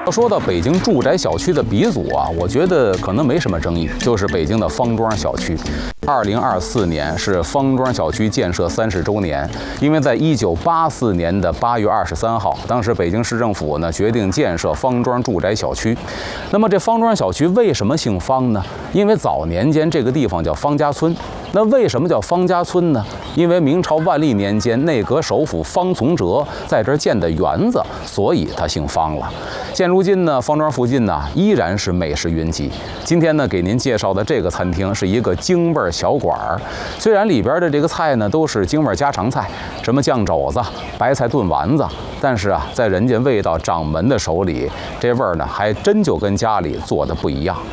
要说到北京住宅小区的鼻祖啊，我觉得可能没什么争议，就是北京的方庄小区。2024年是方庄小区建设30周年，因为在1984年的8月23号，当时北京市政府呢决定建设方庄住宅小区。那么这方庄小区为什么姓方呢？因为早年间这个地方叫方家村。那为什么叫方家村呢？因为明朝万历年间内阁首辅方从哲在这儿建的园子，所以他姓方了。现如今呢，方庄附近呢依然是美食云集。今天呢，给您介绍的这个餐厅是一个京味小馆儿。虽然里边的这个菜呢都是京味家常菜，什么酱肘子、白菜炖丸子，但是啊，在人家味道掌门的手里，这味儿呢还真就跟家里做的不一样。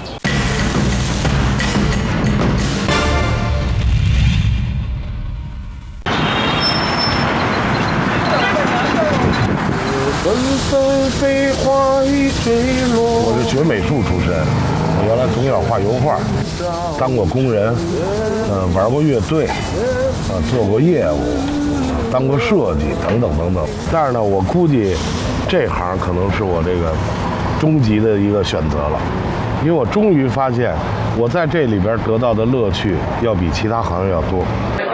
我是学美术出身，我原来从小画油画，当过工人，玩过乐队，做过业务，当过设计等等等等。但是呢，我估计这行可能是我这个终极的一个选择了，因为我终于发现，我在这里边得到的乐趣要比其他行业要多。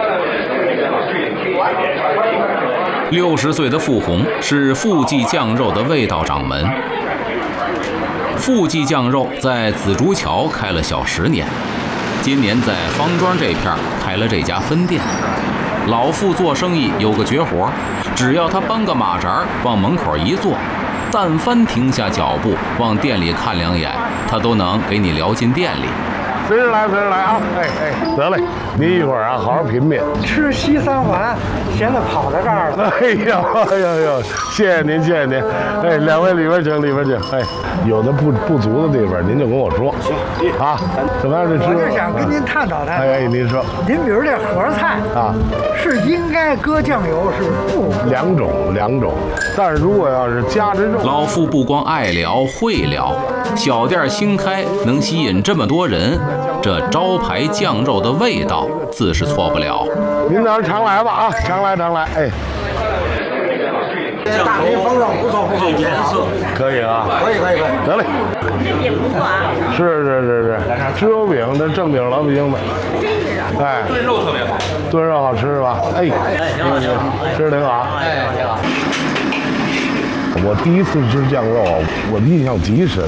60岁的傅红是富记酱肉的味道掌门。富记酱肉在紫竹桥开了小10年，今年在方庄这片开了这家分店。老傅做生意有个绝活，只要他搬个马扎往门口一坐，但凡停下脚步往店里看2眼，他都能给你聊进店里。 随时来，随时来啊！得嘞，您一会儿啊，好好品品。 吃西3环，现在跑到这儿了。 哎呦，谢谢您，谢谢您。哎，2位里边请，里边请。哎，有的不足的地方，您就跟我说。行啊，怎么样？这我就想跟您探讨探讨。 哎，您说。 您比如这合菜啊，是应该搁酱油，是不？ 两种。但是如果要是夹着肉， 老傅不光爱聊会聊，小店新开能吸引这么多人。这招牌酱肉的味道自是错不了。 您到时候常来吧啊，常来。哎， 大米风肉不错，颜色可以啊， 可以。 得嘞， 饼不错啊。 是，猪油饼这正经老北京的。哎，炖肉特别好，炖肉好吃是吧？哎，行，吃挺好。哎，挺好。我第一次吃酱肉，我印象极深。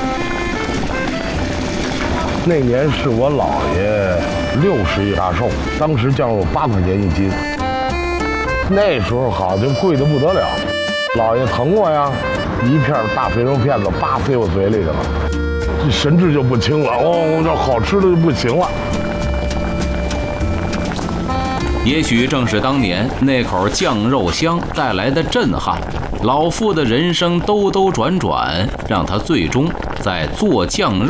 那年是我姥爷60亿大寿，当时酱肉8块钱1斤，那时候好就贵得不得了。姥爷疼我呀，一片大肥肉片子叭飞我嘴里去了，这神志就不清了。这好吃的就不行了。 也许正是当年那口酱肉香带来的震撼，老傅的人生兜兜转转，让他最终在做酱肉